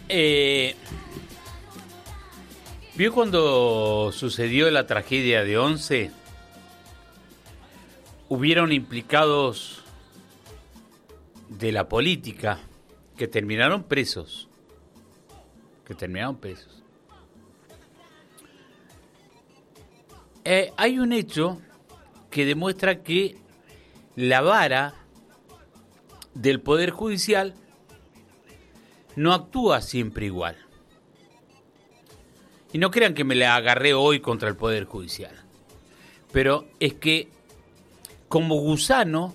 ¿Vio cuando sucedió la tragedia de Once? Hubieron implicados de la política que terminaron presos. Hay un hecho que demuestra que la vara del Poder Judicial no actúa siempre igual. Y no crean que me la agarré hoy contra el Poder Judicial. Pero es que como un gusano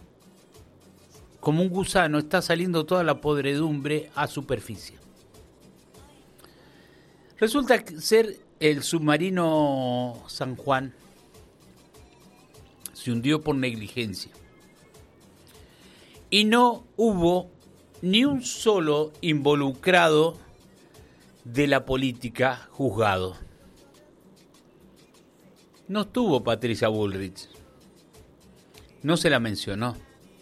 está saliendo toda la podredumbre a superficie. Resulta ser el submarino San Juan se hundió por negligencia. Y no hubo ni un solo involucrado de la política juzgado. No estuvo Patricia Bullrich. No se la mencionó.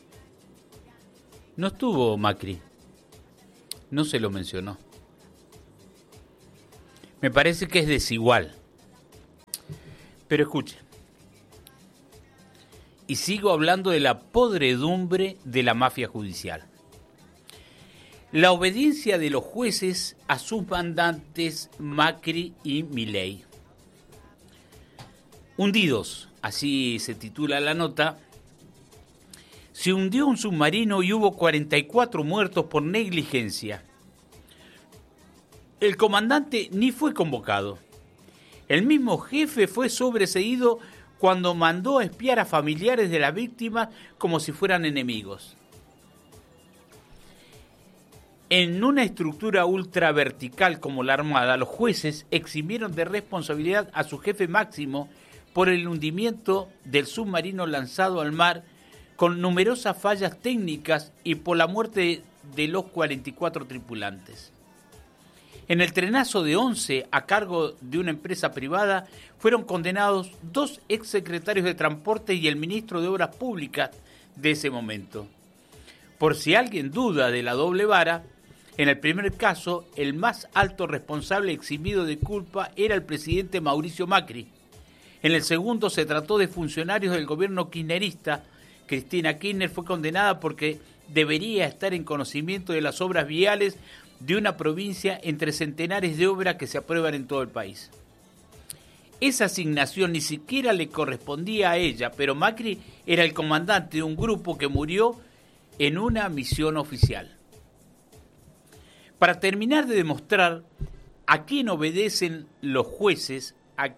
No estuvo Macri. No se lo mencionó. Me parece que es desigual. Pero escuchen. Y sigo hablando de la podredumbre de la mafia judicial. La obediencia de los jueces a sus mandantes Macri y Milei. Hundidos, así se titula la nota. Se hundió un submarino y hubo 44 muertos por negligencia. El comandante ni fue convocado. El mismo jefe fue sobreseído cuando mandó a espiar a familiares de las víctimas como si fueran enemigos. En una estructura ultra vertical como la Armada, los jueces eximieron de responsabilidad a su jefe máximo por el hundimiento del submarino lanzado al mar con numerosas fallas técnicas y por la muerte de los 44 tripulantes. En el trenazo de Once, a cargo de una empresa privada, fueron condenados 2 exsecretarios de Transporte y el ministro de Obras Públicas de ese momento. Por si alguien duda de la doble vara, en el primer caso, el más alto responsable eximido de culpa era el presidente Mauricio Macri. En el segundo se trató de funcionarios del gobierno kirchnerista. Cristina Kirchner fue condenada porque debería estar en conocimiento de las obras viales de una provincia entre centenares de obras que se aprueban en todo el país. Esa asignación ni siquiera le correspondía a ella, pero Macri era el comandante de un grupo que murió en una misión oficial. Para terminar de demostrar a quién obedecen los jueces,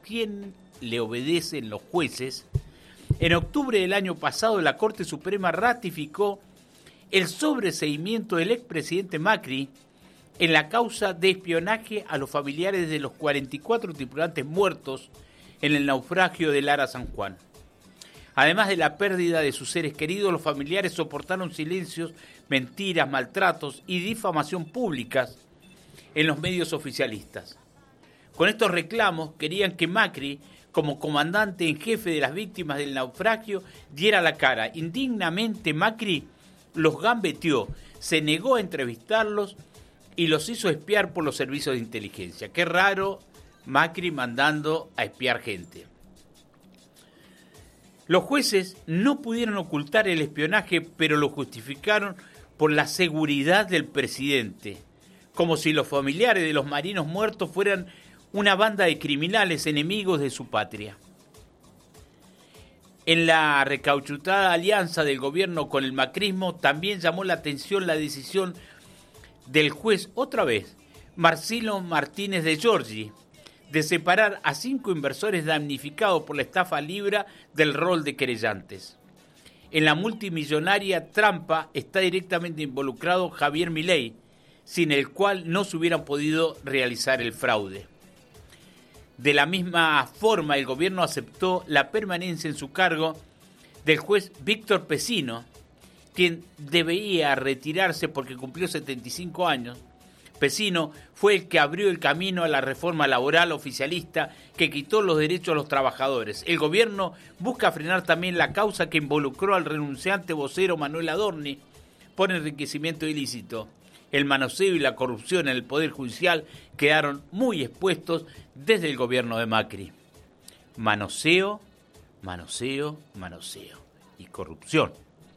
en octubre del año pasado la Corte Suprema ratificó el sobreseimiento del expresidente Macri en la causa de espionaje a los familiares de los 44 tripulantes muertos en el naufragio del Ara San Juan. Además de la pérdida de sus seres queridos, los familiares soportaron silencios, mentiras, maltratos y difamación públicas en los medios oficialistas. Con estos reclamos querían que Macri, como comandante en jefe de las víctimas del naufragio, diera la cara. Indignamente Macri los gambeteó, se negó a entrevistarlos y los hizo espiar por los servicios de inteligencia. Qué raro, Macri mandando a espiar gente. Los jueces no pudieron ocultar el espionaje, pero lo justificaron por la seguridad del presidente, como si los familiares de los marinos muertos fueran una banda de criminales enemigos de su patria. En la recauchutada alianza del gobierno con el macrismo también llamó la atención la decisión del juez, otra vez, Marcelo Martínez de Giorgi, de separar a 5 inversores damnificados por la estafa Libra del rol de querellantes. En la multimillonaria trampa está directamente involucrado Javier Milei, sin el cual no se hubieran podido realizar el fraude. De la misma forma, el gobierno aceptó la permanencia en su cargo del juez Víctor Pesino, quien debía retirarse porque cumplió 75 años. Pesino fue el que abrió el camino a la reforma laboral oficialista que quitó los derechos a los trabajadores. El gobierno busca frenar también la causa que involucró al renunciante vocero Manuel Adorni por enriquecimiento ilícito. el manoseo y la corrupción en el Poder Judicial quedaron muy expuestos desde el gobierno de Macri. Manoseo, manoseo, manoseo y corrupción.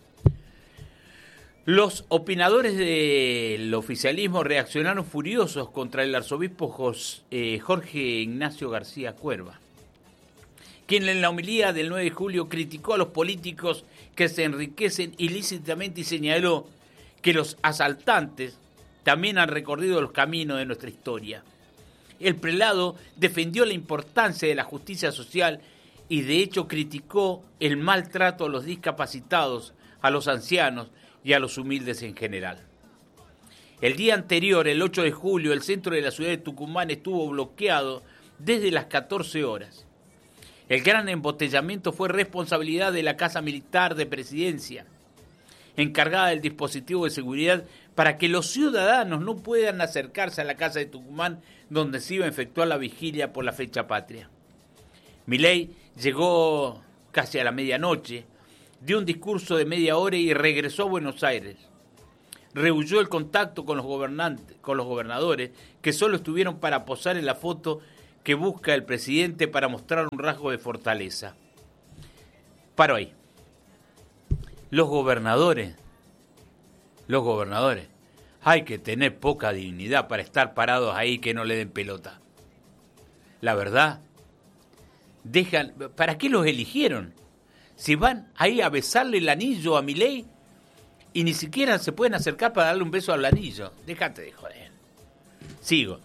Los opinadores del oficialismo reaccionaron furiosos contra el arzobispo Jorge Ignacio García Cuerva, quien en la homilía del 9 de julio criticó a los políticos que se enriquecen ilícitamente y señaló que los asaltantes también han recorrido los caminos de nuestra historia. El prelado defendió la importancia de la justicia social y de hecho criticó el maltrato a los discapacitados, a los ancianos y a los humildes en general. El día anterior, el 8 de julio, el centro de la ciudad de Tucumán estuvo bloqueado desde las 14 horas. El gran embotellamiento fue responsabilidad de la Casa Militar de Presidencia, encargada del dispositivo de seguridad para que los ciudadanos no puedan acercarse a la Casa de Tucumán donde se iba a efectuar la vigilia por la fecha patria. Milei llegó casi a la medianoche, dio un discurso de media hora y regresó a Buenos Aires. Rehuyó el contacto con los gobernadores, que solo estuvieron para posar en la foto que busca el presidente para mostrar un rasgo de fortaleza. Paro ahí. Los gobernadores, hay que tener poca dignidad para estar parados ahí que no le den pelota. La verdad, ¿para qué los eligieron? Si van ahí a besarle el anillo a Milei y ni siquiera se pueden acercar para darle un beso al anillo. Déjate de joder. Sigo.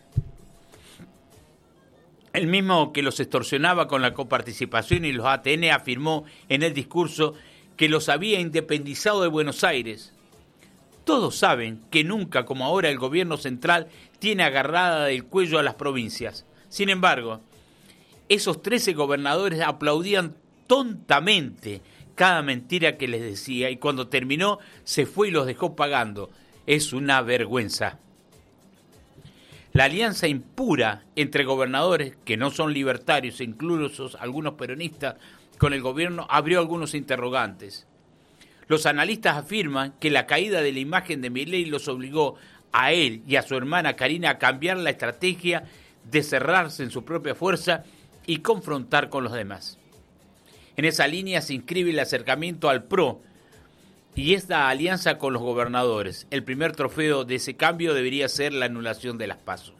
El mismo que los extorsionaba con la coparticipación y los ATN afirmó en el discurso que los había independizado de Buenos Aires. Todos saben que nunca como ahora el gobierno central tiene agarrada del cuello a las provincias. Sin embargo, esos 13 gobernadores aplaudían tontamente cada mentira que les decía y cuando terminó se fue y los dejó pagando. Es una vergüenza. La alianza impura entre gobernadores que no son libertarios, incluso algunos peronistas, con el gobierno abrió algunos interrogantes. Los analistas afirman que la caída de la imagen de Milei los obligó a él y a su hermana Karina a cambiar la estrategia de cerrarse en su propia fuerza y confrontar con los demás. En esa línea se inscribe el acercamiento al PRO y esta alianza con los gobernadores. El primer trofeo de ese cambio debería ser la anulación de las PASO.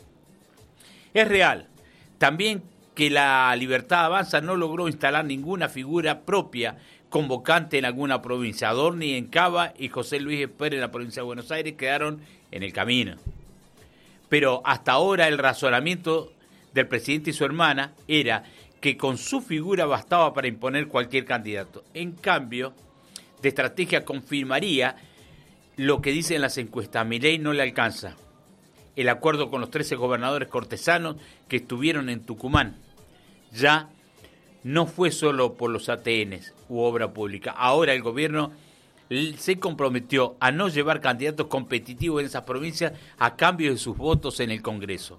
Es real también que la Libertad Avanza no logró instalar ninguna figura propia convocante en alguna provincia. Adorni en Cava y José Luis Espert en la provincia de Buenos Aires quedaron en el camino. Pero hasta ahora el razonamiento del presidente y su hermana era que con su figura bastaba para imponer cualquier candidato. En cambio, de estrategia confirmaría lo que dicen las encuestas. A Milei no le alcanza el acuerdo con los 13 gobernadores cortesanos que estuvieron en Tucumán. Ya no fue solo por los ATNs u obra pública. Ahora el gobierno se comprometió a no llevar candidatos competitivos en esas provincias a cambio de sus votos en el Congreso.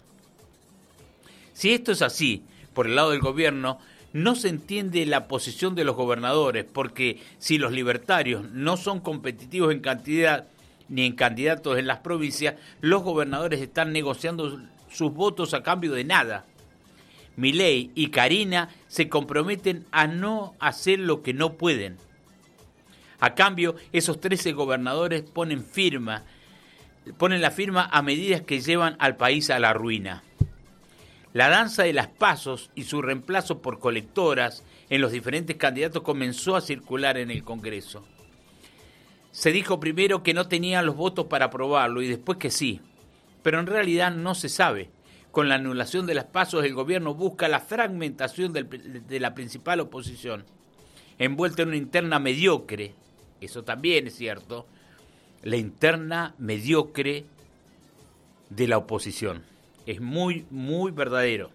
Si esto es así, por el lado del gobierno, no se entiende la posición de los gobernadores, porque si los libertarios no son competitivos en cantidad ni en candidatos en las provincias, los gobernadores están negociando sus votos a cambio de nada. Milei y Karina se comprometen a no hacer lo que no pueden. A cambio, esos 13 gobernadores ponen la firma a medidas que llevan al país a la ruina. La danza de las PASOs y su reemplazo por colectoras en los diferentes candidatos comenzó a circular en el Congreso. Se dijo primero que no tenían los votos para aprobarlo y después que sí, pero en realidad no se sabe. Con la anulación de las PASOs el gobierno busca la fragmentación de la principal oposición, envuelta en una interna mediocre. Eso también es cierto, la interna mediocre de la oposición. Es muy, muy verdadero.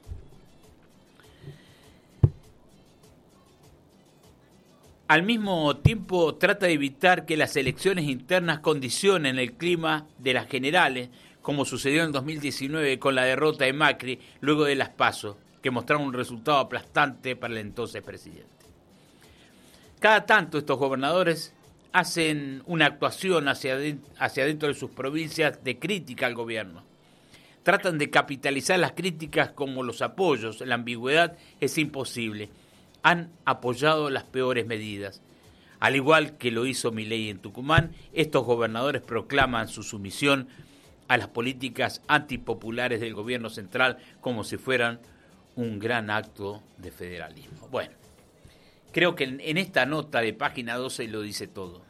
Al mismo tiempo, trata de evitar que las elecciones internas condicionen el clima de las generales, como sucedió en 2019 con la derrota de Macri luego de las PASO, que mostraron un resultado aplastante para el entonces presidente. Cada tanto estos gobernadores hacen una actuación hacia dentro de sus provincias de crítica al gobierno. Tratan de capitalizar las críticas como los apoyos. La ambigüedad es imposible. Han apoyado las peores medidas. Al igual que lo hizo Milei en Tucumán, estos gobernadores proclaman su sumisión a las políticas antipopulares del gobierno central como si fueran un gran acto de federalismo. Bueno, creo que en esta nota de página 12 lo dice todo.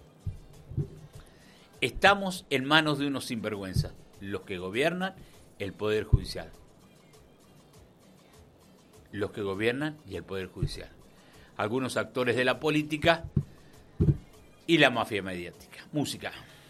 Estamos en manos de unos sinvergüenzas, los que gobiernan el Poder Judicial. Los que gobiernan y el Poder Judicial. Algunos actores de la política y la mafia mediática. Música.